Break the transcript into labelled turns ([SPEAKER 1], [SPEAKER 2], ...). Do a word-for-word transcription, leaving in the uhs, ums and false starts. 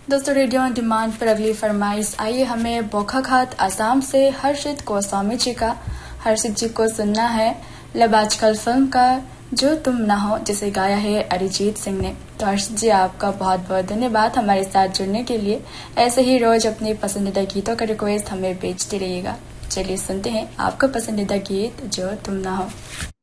[SPEAKER 1] दोस्तों radio on demand पर अगली फरमाइश आइए हमें बोखाखात आसाम से हर्षित गोस्वामी जी का। हर्षित जी को सुनना है लब आजकल फिल्म का जो तुम ना हो, जिसे गाया है अरिजीत सिंह ने। तो हर्षित जी आपका बहुत बहुत धन्यवाद हमारे साथ जुड़ने के लिए। ऐसे ही रोज अपने पसंदीदा गीतों का रिक्वेस्ट हमें भेजते रहिएगा। चलिए सुनते हैं आपका पसंदीदा गीत जो तुम ना हो।